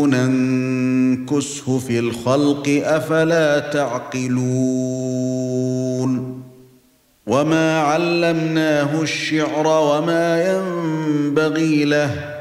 ننكسه في الخلق أفلا تعقلون وما علمناه الشعر وما ينبغي له